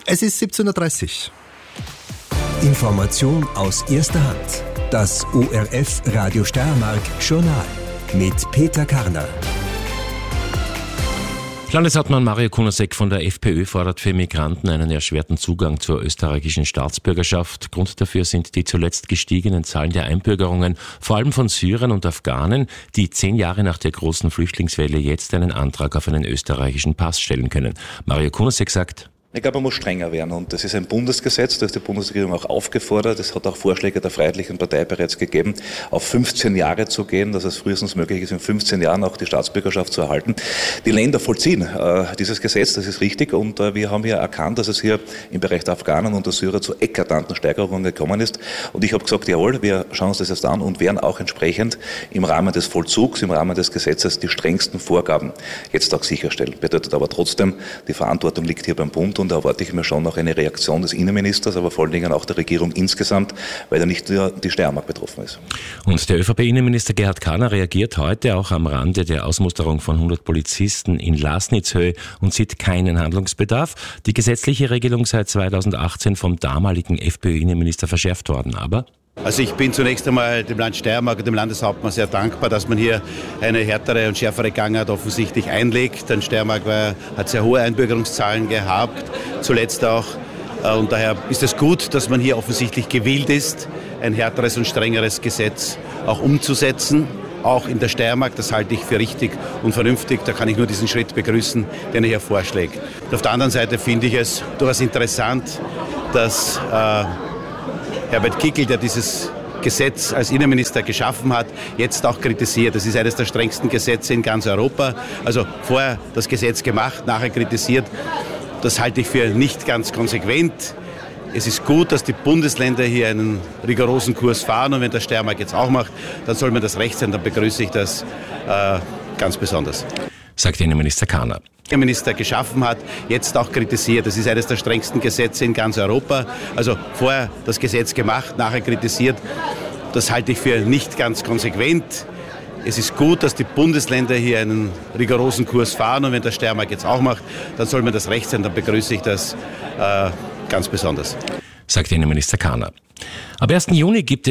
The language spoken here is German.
Es ist 17:30 Uhr. Information aus erster Hand. Das ORF Radio Steiermark Journal mit Peter Karner. Landeshauptmann Mario Kunasek von der FPÖ fordert für Migranten einen erschwerten Zugang zur österreichischen Staatsbürgerschaft. Grund dafür sind die zuletzt gestiegenen Zahlen der Einbürgerungen, vor allem von Syrern und Afghanen, die 10 Jahre nach der großen Flüchtlingswelle jetzt einen Antrag auf einen österreichischen Pass stellen können. Mario Kunasek sagt: Ich glaube, man muss strenger werden und das ist ein Bundesgesetz, da ist die Bundesregierung auch aufgefordert, es hat auch Vorschläge der Freiheitlichen Partei bereits gegeben, auf 15 Jahre zu gehen, dass es frühestens möglich ist, in 15 Jahren auch die Staatsbürgerschaft zu erhalten. Die Länder vollziehen dieses Gesetz, das ist richtig, und wir haben hier erkannt, dass es hier im Bereich der Afghanen und der Syrer zu eklatanten Steigerungen gekommen ist, und ich habe gesagt, jawohl, wir schauen uns das jetzt an und werden auch entsprechend im Rahmen des Vollzugs, im Rahmen des Gesetzes die strengsten Vorgaben jetzt auch sicherstellen. Bedeutet aber trotzdem, die Verantwortung liegt hier beim Bund. Und da erwarte ich mir schon noch eine Reaktion des Innenministers, aber vor allen Dingen auch der Regierung insgesamt, weil da nicht nur die Steiermark betroffen ist. Und der ÖVP-Innenminister Gerhard Kahner reagiert heute auch am Rande der Ausmusterung von 100 Polizisten in Lasnitzhöhe und sieht keinen Handlungsbedarf. Die gesetzliche Regelung sei 2018 vom damaligen FPÖ-Innenminister verschärft worden, aber... Also ich bin zunächst einmal dem Land Steiermark und dem Landeshauptmann sehr dankbar, dass man hier eine härtere und schärfere Gangart offensichtlich einlegt. Denn Steiermark hat sehr hohe Einbürgerungszahlen gehabt, zuletzt auch. Und daher ist es gut, dass man hier offensichtlich gewillt ist, ein härteres und strengeres Gesetz auch umzusetzen. Auch in der Steiermark, das halte ich für richtig und vernünftig. Da kann ich nur diesen Schritt begrüßen, den er hier vorschlägt. Und auf der anderen Seite finde ich es durchaus interessant, dass Herbert Kickl, der dieses Gesetz als Innenminister geschaffen hat, jetzt auch kritisiert. Das ist eines der strengsten Gesetze in ganz Europa. Also vorher das Gesetz gemacht, nachher kritisiert. Das halte ich für nicht ganz konsequent. Es ist gut, dass die Bundesländer hier einen rigorosen Kurs fahren, und wenn der Steiermark jetzt auch macht, dann soll man das recht sein, dann begrüße ich das ganz besonders. Sagt Innenminister Kahner. Minister geschaffen hat, jetzt auch kritisiert. Das ist eines der strengsten Gesetze in ganz Europa. Also vorher das Gesetz gemacht, nachher kritisiert. Das halte ich für nicht ganz konsequent. Es ist gut, dass die Bundesländer hier einen rigorosen Kurs fahren, und wenn der Steiermark jetzt auch macht, dann soll man das recht sein, dann begrüße ich das ganz besonders. Sagt Innenminister Kahner. Ab 1. Juni gibt es